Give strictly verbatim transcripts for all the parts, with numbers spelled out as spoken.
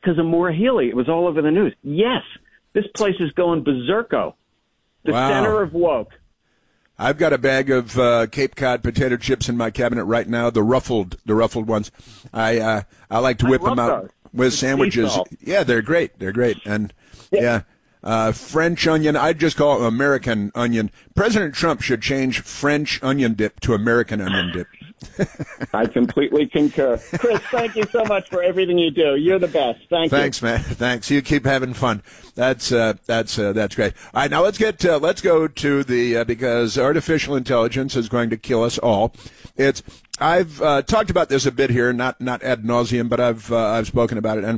because of Maura Healey. It was all over the news. Yes, this place is going berserko. The Wow. center of woke. I've got a bag of uh, Cape Cod potato chips in my cabinet right now. The ruffled, the ruffled ones. I uh, I like to whip I love them out those. with The sandwiches. sea salt. Yeah, they're great. They're great. And yeah, Yeah. uh, French onion. I'd just call it American onion. President Trump should change French onion dip to American onion dip. I completely concur. Chris, thank you so much for everything you do. You're the best. Thank Thanks, you. man. Thanks. You keep having fun. That's uh, that's uh, that's great. All right, now let's get uh, let's go to the uh, because artificial intelligence is going to kill us all. It's I've uh, talked about this a bit here, not not ad nauseum, but I've uh, I've spoken about it, and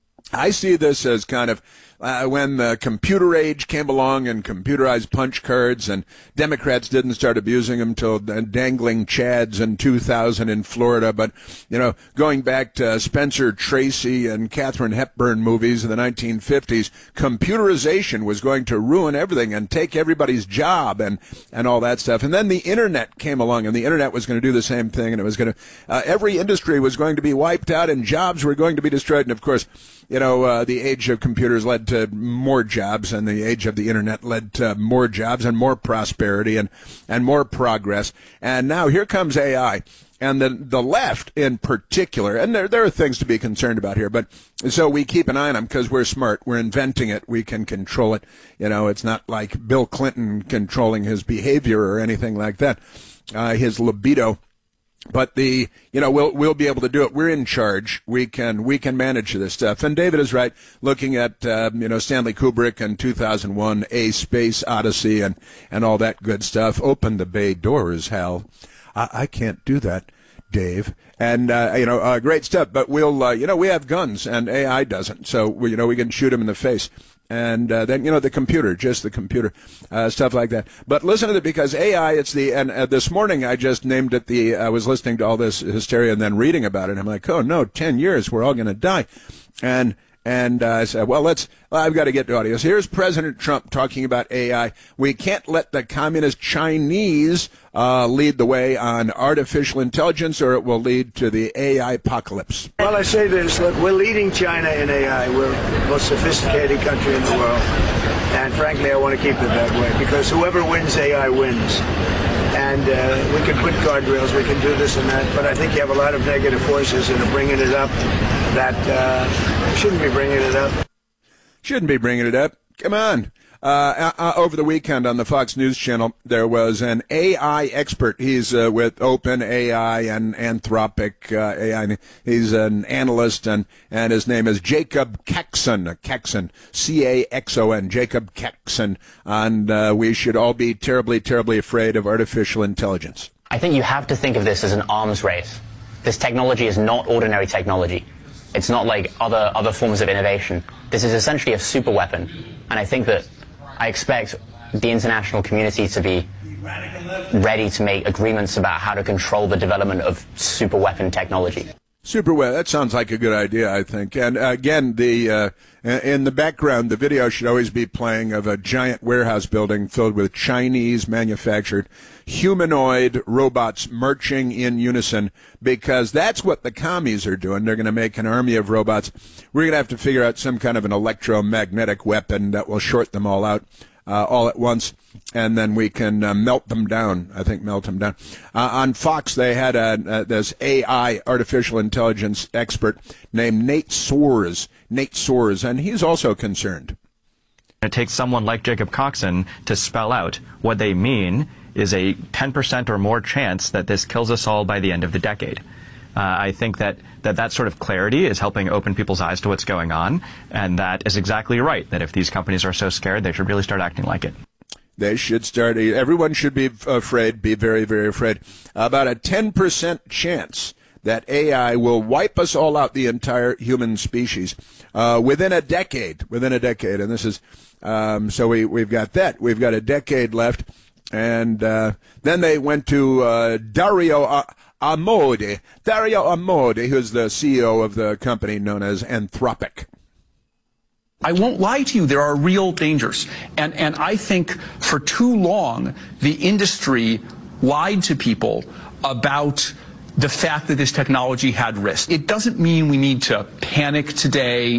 I see this as kind of uh, when the computer age came along and computerized punch cards, and Democrats didn't start abusing them till dangling chads in two thousand in Florida. But, you know, going back to Spencer Tracy and Katharine Hepburn movies in the nineteen fifties, computerization was going to ruin everything and take everybody's job and, and all that stuff. And then the Internet came along, and the Internet was going to do the same thing, and it was going to, uh, every industry was going to be wiped out, and jobs were going to be destroyed. And, of course, you know, uh, the age of computers led to more jobs, and the age of the Internet led to more jobs and more prosperity and, and more progress. And now here comes A I. And the the left in particular, and there there are things to be concerned about here, but so we keep an eye on them because we're smart. We're inventing it. We can control it. You know, it's not like Bill Clinton controlling his behavior or anything like that, uh, his libido. But the, you know, we'll, we'll be able to do it. We're in charge. We can, we can manage this stuff. And David is right. Looking at, uh, you know, Stanley Kubrick and two thousand one, A Space Odyssey and, and all that good stuff. Open the bay doors, Hal. I, I can't do that, Dave. And, uh, you know, uh, great stuff. But we'll, uh, you know, we have guns and A I doesn't. So, we, you know, we can shoot him in the face. And uh, then, you know, the computer, just the computer, uh, stuff like that. But listen to it, because A I, it's the, and uh, this morning I just named it the, I was listening to all this hysteria and then reading about it. And I'm like, oh, no, ten years, we're all going to die. And And uh, I said, well, let's, well, I've got to get to audio. So here's President Trump talking about A I. We can't let the communist Chinese uh, lead the way on artificial intelligence, or it will lead to the A I apocalypse. Well, I say this, look, we're leading China in A I. We're the most sophisticated country in the world. And frankly, I want to keep it that way, because whoever wins A I wins. And uh, we can put guardrails, we can do this and that, but I think you have a lot of negative forces that are bringing it up that uh, shouldn't be bringing it up. Shouldn't be bringing it up. Come on. Uh, uh, over the weekend on the Fox News Channel, there was an A I expert. He's uh, with OpenAI and Anthropic uh, A I. He's an analyst, and, and his name is Jacob Caxon, Caxon, C A X O N, Jacob Caxon. And uh, we should all be terribly, terribly afraid of artificial intelligence. I think you have to think of this as an arms race. This technology is not ordinary technology. It's not like other, other forms of innovation. This is essentially a super weapon. And I think that I expect the international community to be ready to make agreements about how to control the development of super weapon technology. Super well. That sounds like a good idea, I think. And uh, again, the uh, in the background, the video should always be playing of a giant warehouse building filled with Chinese manufactured humanoid robots marching in unison, because that's what the commies are doing. They're going to make an army of robots. We're going to have to figure out some kind of an electromagnetic weapon that will short them all out uh, all at once, and then we can uh, melt them down. I think melt them down. Uh, on Fox, they had a, uh, this A I, artificial intelligence expert named Nate Soares. Nate Soares, and he's also concerned. It takes someone like Jacob Caxon to spell out what they mean is a ten percent or more chance that this kills us all by the end of the decade. Uh, I think that, that that sort of clarity is helping open people's eyes to what's going on, and that is exactly right, that if these companies are so scared, they should really start acting like it. They should start, everyone should be afraid, be very, very afraid. About a ten percent chance that A I will wipe us all out, the entire human species, uh, within a decade, within a decade. And this is, um, so we, we've got that. We've got a decade left. And uh, then they went to uh, Dario uh, Amodei, Dario Amodei, who's the C E O of the company known as Anthropic. I won't lie to you, there are real dangers. And, and I think for too long, the industry lied to people about the fact that this technology had risk. It doesn't mean we need to panic today.